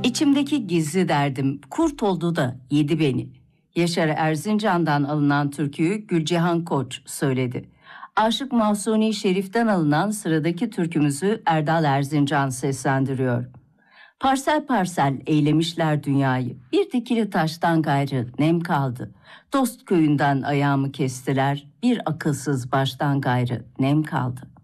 İçimdeki gizli derdim kurt oldu da yedi beni. Yaşar Erzincan'dan alınan türküyü Gülcihan Koç söyledi. Aşık Mahsuni Şerif'ten alınan sıradaki türkümüzü Erdal Erzincan seslendiriyor. Parsel parsel eylemişler dünyayı. Bir dikili taştan gayrı nem kaldı. Dost köyünden ayağımı kestiler. Bir akılsız baştan gayrı nem kaldı.